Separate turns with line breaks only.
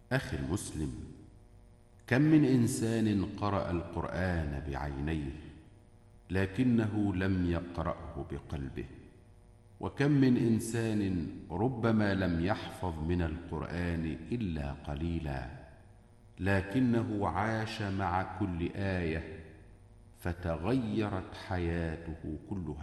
أخي المسلم، كم من إنسان قرأ القرآن بعينيه لكنه لم يقرأه بقلبه، وكم من إنسان ربما لم يحفظ من القرآن إلا قليلا لكنه عاش مع كل آية فتغيرت حياته كلها.